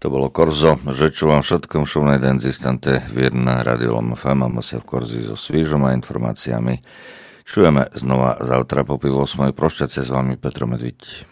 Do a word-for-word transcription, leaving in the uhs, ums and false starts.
To bolo Korzo, že čúvam všetkom šumnej denzistante Vierna Radiolom ef em, mám sa v Korzi so svížom a informáciami. Čujeme znova zautra po pol ôsmej. Prošťať sa s vami Petro Medviť.